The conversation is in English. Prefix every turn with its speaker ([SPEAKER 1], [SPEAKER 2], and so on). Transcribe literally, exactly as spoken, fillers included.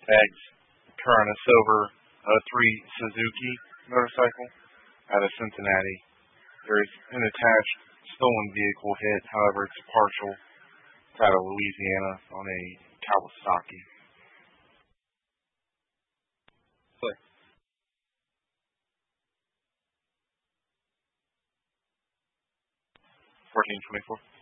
[SPEAKER 1] bags carrying a silver uh, three Suzuki motorcycle out of Cincinnati. There is an attached stolen vehicle hit. However, it's partial. It's out of Louisiana on a Kawasaki. Play. fourteen twenty-four.